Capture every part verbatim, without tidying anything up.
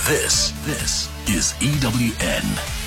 This, this is E W N.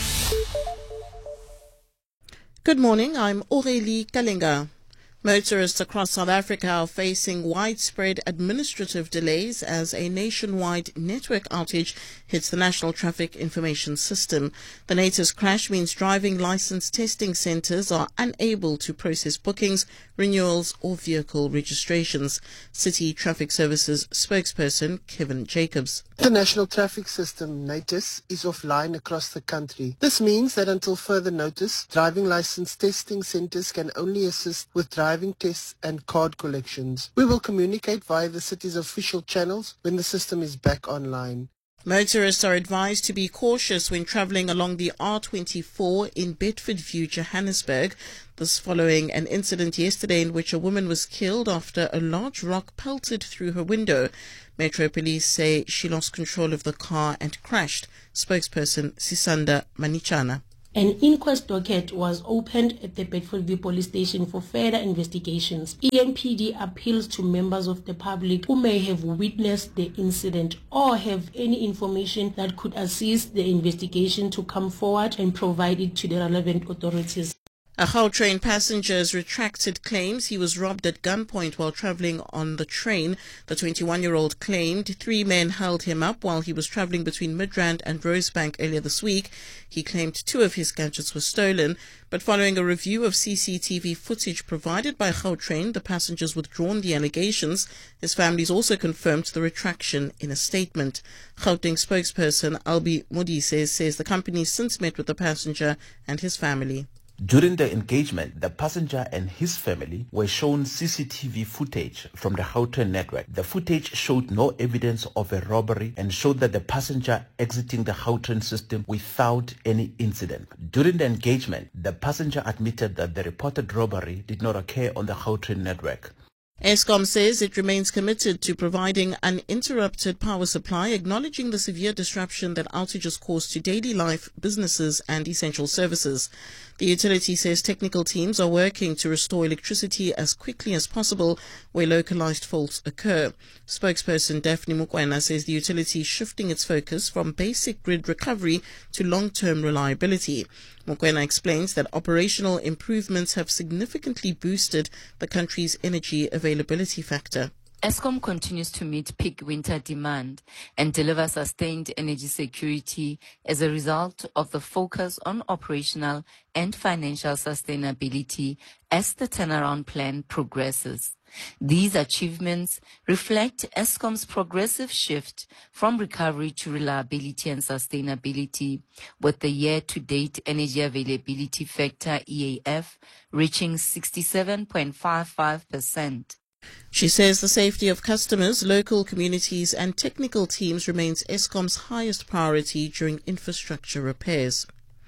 Good morning, I'm Aurélie Kalinga. Motorists across South Africa are facing widespread administrative delays as a nationwide network outage hits the National Traffic Information System. The latest crash means driving license testing centres are unable to process bookings, renewals or vehicle registrations. City Traffic Services spokesperson Kevin Jacobs. The National Traffic System, NATIS, is offline across the country. This means that until further notice, driving license testing centres can only assist with driving tests and card collections. We will communicate via the city's official channels when the system is back online. Motorists are advised to be cautious when travelling along the R twenty-four in Bedfordview, Johannesburg. This following an incident yesterday in which a woman was killed after a large rock pelted through her window. Metro Police say she lost control of the car and crashed. Spokesperson Sisanda Manichana. An inquest docket was opened at the Bedfordview Police Station for further investigations. E M P D appeals to members of the public who may have witnessed the incident or have any information that could assist the investigation to come forward and provide it to the relevant authorities. A Gautrain passenger has retracted claims he was robbed at gunpoint while travelling on the train. The twenty-one-year-old claimed three men held him up while he was travelling between Midrand and Rosebank earlier this week. He claimed two of his gadgets were stolen, but following a review of C C T V footage provided by Gautrain, the passengers withdrawn the allegations. His family's also confirmed the retraction in a statement. Gauteng spokesperson Albi Modise says the company since met with the passenger and his family. During the engagement, the passenger and his family were shown C C T V footage from the Gautrain network. The footage showed no evidence of a robbery and showed that the passenger exiting the Gautrain system without any incident. During the engagement, the passenger admitted that the reported robbery did not occur on the Gautrain network. Eskom says it remains committed to providing uninterrupted power supply, acknowledging the severe disruption that outages cause to daily life, businesses and essential services. The utility says technical teams are working to restore electricity as quickly as possible where localized faults occur. Spokesperson Daphne Mokoena says the utility is shifting its focus from basic grid recovery to long-term reliability. Mokoena explains that operational improvements have significantly boosted the country's energy availability factor. Eskom continues to meet peak winter demand and deliver sustained energy security as a result of the focus on operational and financial sustainability as the turnaround plan progresses. These achievements reflect Eskom's progressive shift from recovery to reliability and sustainability, with the year-to-date energy availability factor E A F reaching sixty-seven point five five percent. She says the safety of customers, local communities and technical teams remains Eskom's highest priority during infrastructure repairs.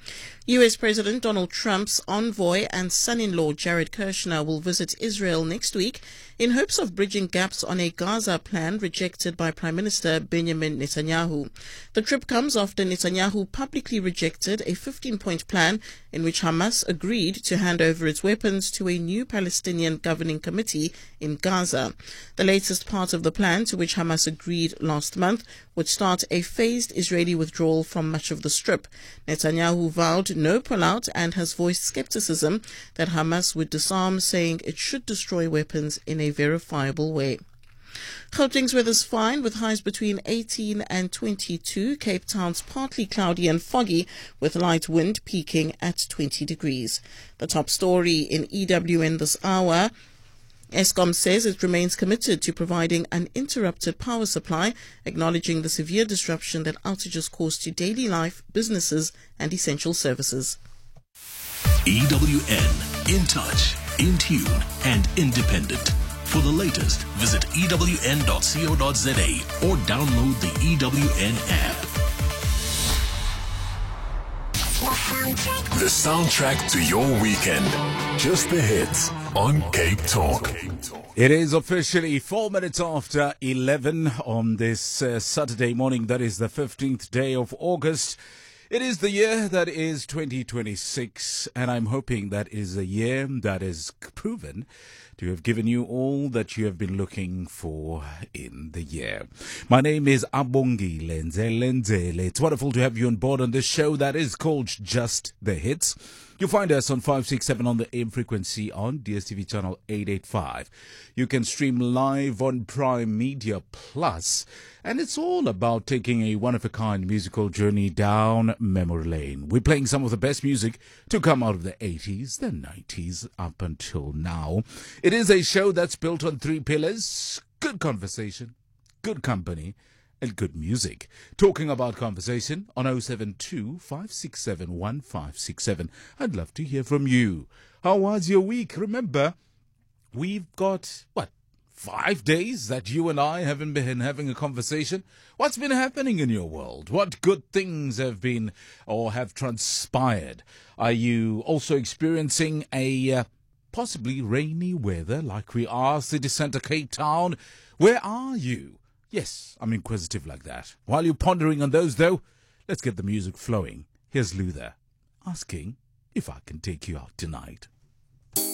U S President Donald Trump's envoy and son-in-law Jared Kushner will visit Israel next week in hopes of bridging gaps on a Gaza plan rejected by Prime Minister Benjamin Netanyahu. The trip comes after Netanyahu publicly rejected a fifteen-point plan in which Hamas agreed to hand over its weapons to a new Palestinian governing committee in Gaza. The latest part of the plan, to which Hamas agreed last month, would start a phased Israeli withdrawal from much of the Strip. Netanyahu vowed no pullout and has voiced skepticism that Hamas would disarm, saying it should destroy weapons in a verifiable way. Gauteng's weather's fine with highs between eighteen and twenty-two. Cape Town's partly cloudy and foggy with light wind peaking at twenty degrees. The top story in E W N this hour. Eskom says it remains committed to providing uninterrupted power supply, acknowledging the severe disruption that outages cause to daily life, businesses and essential services. E W N, in touch, in tune and independent. For the latest, visit E W N dot co dot za or download the E W N app. The soundtrack to your weekend. Just the hits on Cape Talk. It is officially four minutes after eleven on this uh, Saturday morning. That is the fifteenth day of August. It is the year that is twenty twenty-six, and I'm hoping that is a year that is proven to have given you all that you have been looking for in the year. My name is Abongi Lenzele. It's wonderful to have you on board on this show that is called Just the Hits. You'll find us on five six seven on the A M frequency on D S T V channel eight eighty-five. You can stream live on Prime Media Plus, and it's all about taking a one-of-a-kind musical journey down memory lane. We're playing some of the best music to come out of the eighties, the nineties, up until now. It is a show that's built on three pillars: good conversation, good company, and good music. Talking about conversation on oh seven two, five six seven, one five six seven. I'd love to hear from you. How was your week? Remember, we've got, what, five days that you and I haven't been having a conversation? What's been happening in your world? What good things have been or have transpired? Are you also experiencing a uh, possibly rainy weather like we are, city centre Cape Town? Where are you? Yes, I'm inquisitive like that. While you're pondering on those, though, let's get the music flowing. Here's Luther asking if I can take you out tonight.